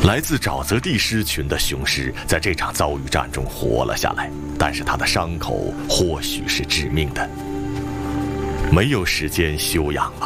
来自沼泽地狮群的雄狮在这场遭遇战中活了下来，但是他的伤口或许是致命的，没有时间休养了。